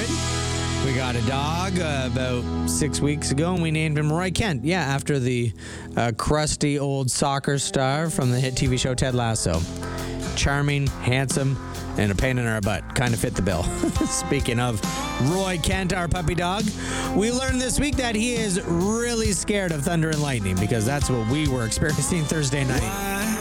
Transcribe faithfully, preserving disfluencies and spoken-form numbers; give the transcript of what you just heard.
good. We got a dog uh, about six weeks ago, and we named him Roy Kent. Yeah, after the uh, crusty old soccer star from the hit T V show Ted Lasso. Charming, handsome, and a pain in our butt. Kind of fit the bill. Speaking of Roy Kent, our puppy dog, we learned this week that he is really scared of thunder and lightning because that's what we were experiencing Thursday night.